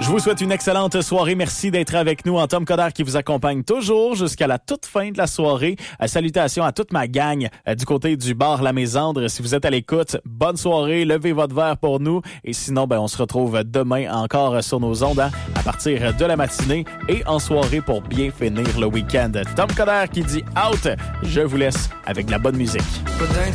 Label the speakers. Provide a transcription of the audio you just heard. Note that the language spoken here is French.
Speaker 1: Je vous souhaite une excellente soirée. Merci d'être avec nous. En Tom Coderre qui vous accompagne toujours jusqu'à la toute fin de la soirée. Salutations à toute ma gang du côté du bar La Mésandre. Si vous êtes à l'écoute, bonne soirée. Levez votre verre pour nous. Et sinon, on se retrouve demain encore sur nos ondes à partir de la matinée et en soirée pour bien finir le week-end. Tom Coderre qui dit out. Je vous laisse avec de la bonne musique.